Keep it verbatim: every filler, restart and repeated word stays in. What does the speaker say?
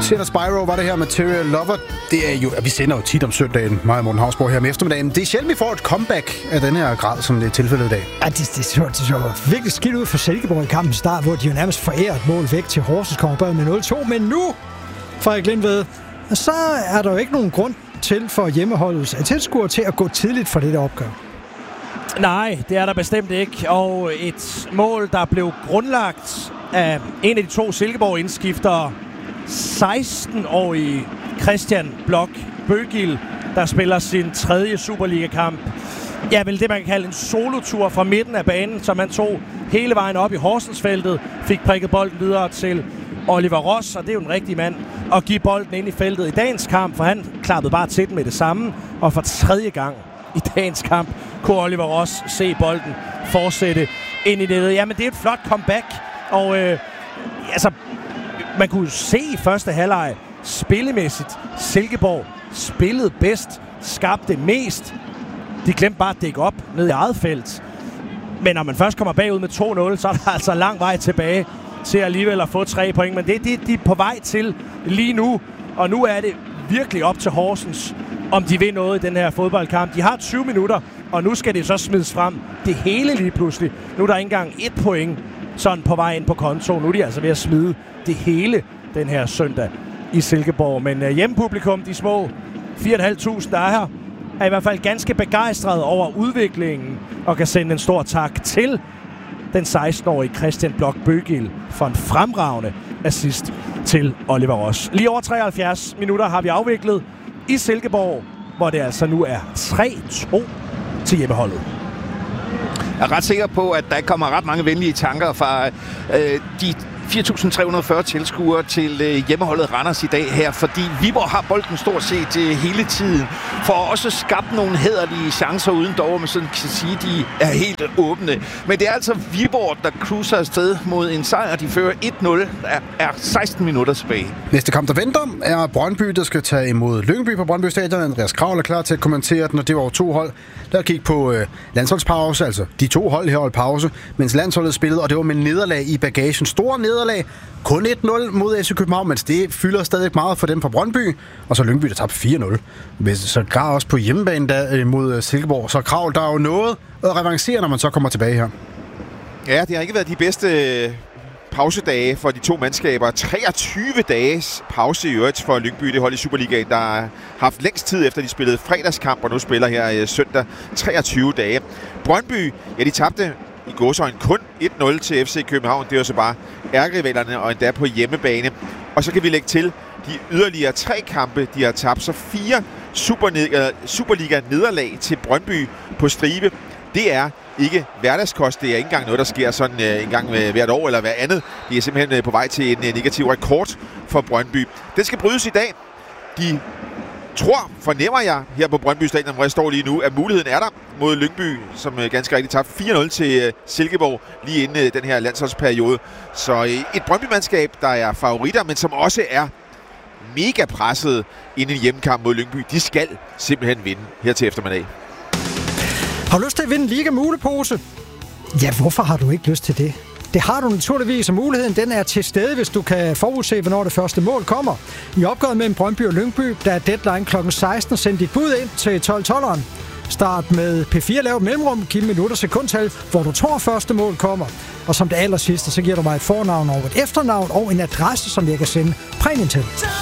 Theater Spyro var det her, Material Lover. Det er jo, vi sender jo tit om søndagen, mig og Morten Hausborg her om eftermiddagen. Det er sjældent, vi får et comeback af den her grad, som det er tilfældet i dag. Ja, det, det, så, det så virkelig skidt ud for Silkeborg i kampens start, hvor de jo nærmest forærer et mål væk til Horsens, kommer bag med nul to. Men nu, Frederik Lindved, så er der jo ikke nogen grund til for hjemmeholdets tilskuere til at gå tidligt for det der opgør. Nej, det er der bestemt ikke. Og et mål, der blev grundlagt af en af de to Silkeborg-indskiftere, seksten-årige Christian Blok Bøgil, der spiller sin tredje Superliga-kamp. Ja, vel det, man kan kalde en solotur fra midten af banen, som han tog hele vejen op i Horsensfeltet, fik prikket bolden videre til Oliver Ross, og det er jo en rigtig mand, at give bolden ind i feltet i dagens kamp, for han klappede bare til den med det samme, og for tredje gang i dagens kamp kunne Oliver Ross se bolden fortsætte ind i nettet. Jamen, det er et flot comeback, og øh, altså, man kunne se i første halvleg spillemæssigt, Silkeborg spillede bedst, skabte mest. De glemte bare at dække op ned i eget felt. Men når man først kommer bagud med to nul, så er der altså lang vej tilbage til alligevel at få tre point. Men det er det, de er på vej til lige nu. Og nu er det virkelig op til Horsens, om de vil noget i den her fodboldkamp. De har tyve minutter, og nu skal det så smides frem. Det hele lige pludselig. Nu er der ikke engang et point sådan på vej ind på konto. Nu er de altså ved at smide det hele den her søndag i Silkeborg. Men uh, hjemmepublikum, de små fire tusind fem hundrede, der er her, er i hvert fald ganske begejstret over udviklingen og kan sende en stor tak til den seksten-årige Christian Blok Bøgil for en fremragende assist til Oliver Ross. Lige over treoghalvfjerds minutter har vi afviklet i Silkeborg, hvor det altså nu er tre to til hjemmeholdet. Jeg er ret sikker på, at der ikke kommer ret mange venlige tanker fra øh, de fire tusind tre hundrede og fyrre tilskuere til øh, hjemmeholdet Randers i dag her, fordi Viborg har bolden stort set øh, hele tiden, for også skabt nogle hæderlige chancer uden dog, man sådan kan sige, de er helt åbne. Men det er altså Viborg, der cruiser afsted mod en sejr. De fører et nul. Der er seksten minutter tilbage. Næste kamp, der venter, er Brøndby, der skal tage imod Lyngby på Brøndby Stadion. Andreas Kravl er klar til at kommentere den, og det var jo to hold, der gik på øh, landsholdspause, altså de to hold her holdt pause, mens landsholdet spillede, og det var med nederlag i bagagen. Store nederlag. Kun et nul mod F C København, men det fylder stadig meget for dem fra Brøndby. Og så Lyngby, der tabte fire nul. Så Grav også på hjemmebane der mod Silkeborg. Så Kravl, der er jo noget at revancere, når man så kommer tilbage her. Ja, det har ikke været de bedste pausedage for de to mandskaber. treogtyve dages pause i øvrigt for Lyngby, det hold i Superligaen, der har haft længst tid efter de spillede fredagskamp, og nu spiller her søndag treogtyve dage. Brøndby, ja, de tabte i gåseøjne kun et nul til F C København. Det er jo så bare ærgerivalerne, og endda på hjemmebane. Og så kan vi lægge til de yderligere tre kampe, de har tabt. Så fire Superliga-nederlag til Brøndby på stribe. Det er ikke hverdagskost. Det er ikke engang noget, der sker sådan uh, en gang uh, hvert år eller hver andet. De er simpelthen uh, på vej til en uh, negativ rekord for Brøndby. Den skal brydes i dag. De tror, fornemmer jeg her på Brøndby Stadion, hvor jeg står lige nu, at muligheden er der mod Lyngby, som uh, ganske rigtigt tabte fire nul til uh, Silkeborg lige inden uh, den her landsholdsperiode. Så uh, et Brøndby-mandskab, der er favoritter, men som også er mega presset inden en hjemmekamp mod Lyngby. De skal simpelthen vinde her til eftermiddag. Har du lyst til at vinde en Liga-mulepose? Ja, hvorfor har du ikke lyst til det? Det har du naturligvis, og muligheden den er til stede, hvis du kan forudse, hvornår det første mål kommer. I opgøret mellem Brøndby og Lyngby, der er deadline klokken seksten. Send dit bud ind til tolv tolveren. Start med P fire, lav mellemrum, giv minutter sekundtal, hvor du tror første mål kommer. Og som det aller sidste, så giver du mig et fornavn og et efternavn og en adresse, som jeg kan sende præmien til.